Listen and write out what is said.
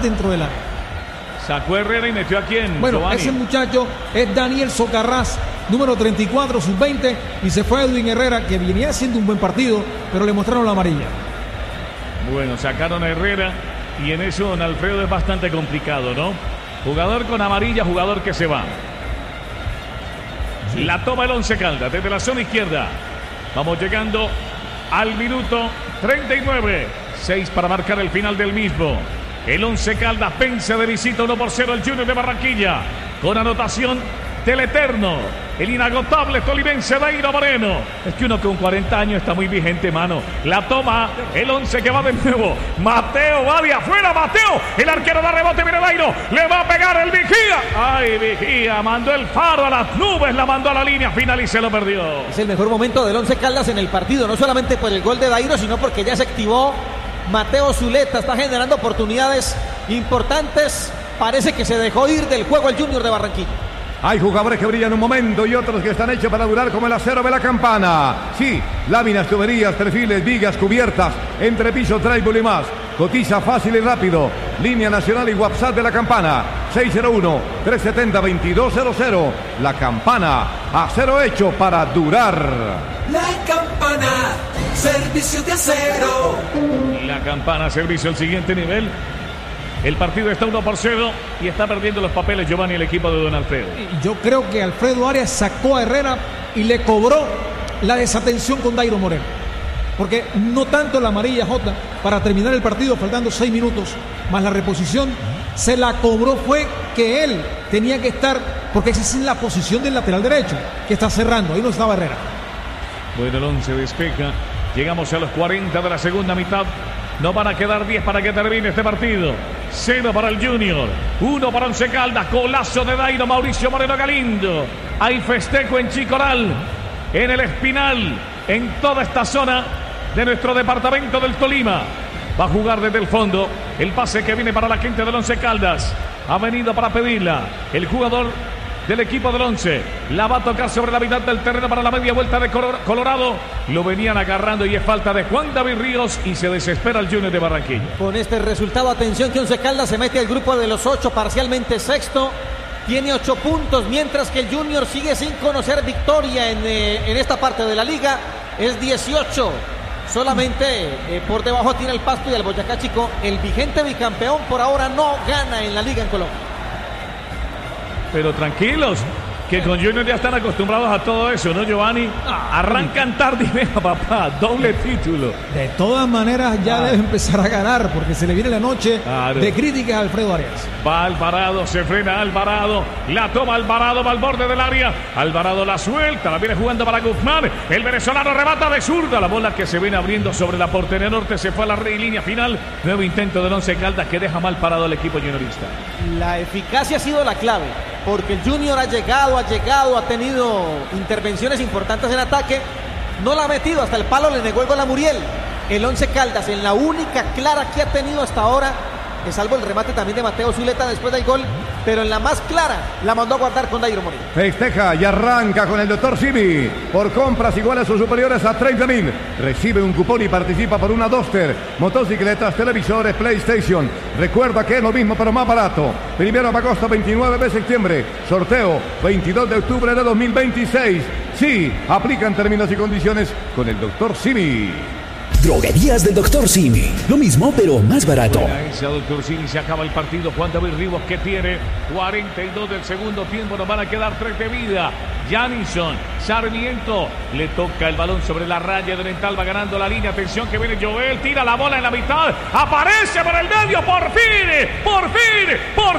dentro del área. Sacó Herrera y metió a quién. Bueno, Giovanni. ese muchacho es Daniel Socarrás, número 34, sub-20, y se fue Edwin Herrera, que venía haciendo un buen partido, pero le mostraron la amarilla. Bueno, sacaron a Herrera y en eso don Alfredo es bastante complicado, ¿no? Jugador con amarilla, jugador que se va. Sí. La toma el Once Caldas desde la zona izquierda. Vamos llegando al minuto 39. 6 para marcar el final del mismo. El Once Caldas vence de visita 1-0 al Junior de Barranquilla. Con anotación del eterno, el inagotable tolimense Dairo Moreno. Es que uno con 40 años está muy vigente, mano. La toma el Once que va de nuevo. Mateo va de afuera, Mateo. El arquero da rebote, mira Dairo. Le va a pegar el Vigía. Ay, Vigía, mandó el faro a las nubes, la mandó a la línea final y se lo perdió. Es el mejor momento del Once Caldas en el partido, no solamente por el gol de Dairo, sino porque ya se activó Mateo Zuleta. Está generando oportunidades importantes. Parece que se dejó ir del juego el Junior de Barranquilla. Hay jugadores que brillan un momento y otros que están hechos para durar, como el acero de la Campana. Sí, láminas, tuberías, perfiles, vigas, cubiertas, entrepiso, tráibulo y más. Cotiza fácil y rápido. Línea nacional y WhatsApp de la Campana. 601-370-2200. La Campana, acero hecho para durar. La Campana, servicio de acero. La Campana, servicio al siguiente nivel. El partido está 1-0 y está perdiendo los papeles Giovanni, el equipo de don Alfredo. Yo creo que Alfredo Arias sacó a Herrera y le cobró la desatención con Dairo Moreno. Porque no tanto la amarilla Jota para terminar el partido faltando 6 minutos más la reposición, se la cobró fue que él tenía que estar, porque esa es la posición del lateral derecho que está cerrando, ahí no estaba Herrera. Bueno, el Once despeja, llegamos a los 40 de la segunda mitad. No van a quedar 10 para que termine este partido. 0 para el Junior, 1 para Once Caldas. Golazo de Dairo Mauricio Moreno Galindo. Hay festejo en Chicoral, en el Espinal, en toda esta zona de nuestro departamento del Tolima. Va a jugar desde el fondo. El pase que viene para la gente del Once Caldas. Ha venido para pedirla el jugador del equipo del Once. La va a tocar sobre la mitad del terreno para la media vuelta de Colorado. Lo venían agarrando y es falta de Juan David Ríos y se desespera el Junior de Barranquilla. Con este resultado, atención que Once Caldas se mete al grupo de los 8, parcialmente sexto. Tiene 8 puntos, mientras que el Junior sigue sin conocer victoria en esta parte de la liga. Es 18. Solamente por debajo tiene el Pasto y el Boyacá Chico. El vigente bicampeón por ahora no gana en la liga en Colombia. Pero tranquilos, que con Junior ya están acostumbrados a todo eso, ¿no, Giovanni? Arrancan tarde y venga, papá, doble título. De todas maneras ya debe empezar a ganar, porque se le viene la noche de críticas a Alfredo Arias. Va Alvarado, se frena Alvarado, la toma Alvarado, va al borde del área. Alvarado la suelta, la viene jugando para Guzmán. El venezolano remata de zurda, la bola que se viene abriendo sobre la portería norte, se fue a la línea final. Nuevo intento del Once Caldas que deja mal parado al equipo juniorista. La eficacia ha sido la clave, porque el Junior ha llegado, ha tenido intervenciones importantes en ataque, no la ha metido, hasta el palo le negó el gol a Muriel. El Once Caldas en la única clara que ha tenido hasta ahora, salvo el remate también de Mateo Zuleta después del gol, pero en la más clara la mandó a guardar con Dairo Moreno. Festeja y arranca con el Dr. Simi. Por compras iguales o superiores a 30.000. Recibe un cupón y participa por una Duster, motocicletas, televisores, PlayStation. Recuerda que es lo mismo pero más barato. 1 de agosto, 29 de septiembre. Sorteo 22 de octubre de 2026. Sí, aplican términos y condiciones con el Dr. Simi. Droguerías del Dr. Simi. Lo mismo, pero más barato. Ese Dr. Simi, se acaba el partido. Juan David Rivos que tiene 42 del segundo tiempo. Nos van a quedar 3 de vida. Janison, Sarmiento. Le toca el balón sobre la raya de Oriental. Va ganando la línea. Atención que viene Joel. Tira la bola en la mitad. Aparece por el medio. Por fin